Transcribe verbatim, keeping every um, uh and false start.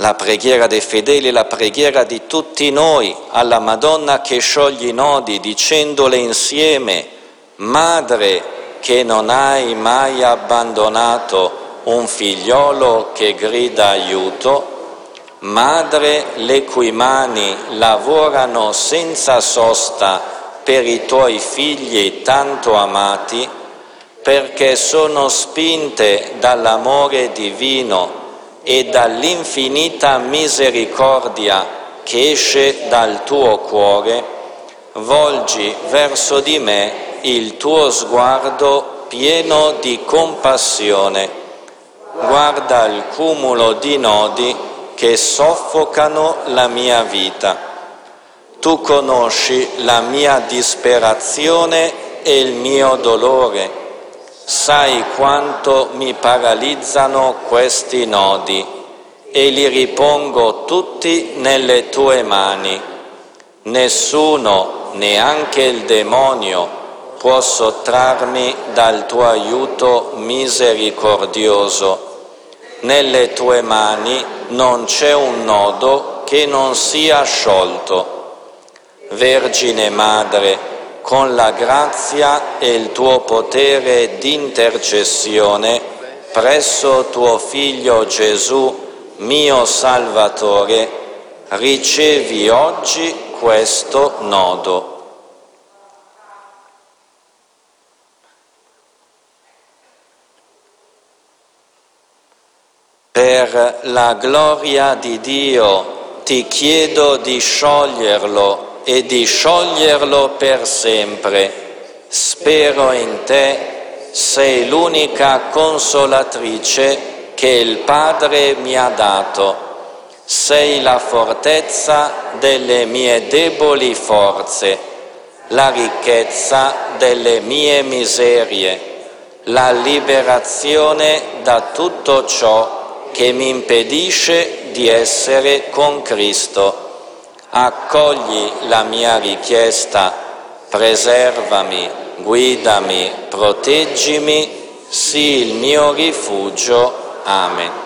la preghiera dei fedeli, la preghiera di tutti noi alla Madonna che scioglie i nodi, dicendole insieme: Madre che non hai mai abbandonato un figliolo che grida aiuto, Madre le cui mani lavorano senza sosta per i tuoi figli tanto amati, perché sono spinte dall'amore divino e dall'infinita misericordia che esce dal tuo cuore, volgi verso di me il tuo sguardo pieno di compassione. Guarda il cumulo di nodi che soffocano la mia vita. Tu conosci la mia disperazione e il mio dolore. Sai quanto mi paralizzano questi nodi e li ripongo tutti nelle tue mani. Nessuno, neanche il demonio, può sottrarmi dal tuo aiuto misericordioso. Nelle tue mani non c'è un nodo che non sia sciolto. Vergine Madre, con la grazia e il tuo potere di intercessione presso tuo Figlio Gesù, mio Salvatore, ricevi oggi questo nodo. Per la gloria di Dio ti chiedo di scioglierlo e di scioglierlo per sempre. Spero in te, sei l'unica consolatrice che il Padre mi ha dato. Sei la fortezza delle mie deboli forze, la ricchezza delle mie miserie, la liberazione da tutto ciò che mi impedisce di essere con Cristo. Accogli la mia richiesta, preservami, guidami, proteggimi, sii il mio rifugio. Amen.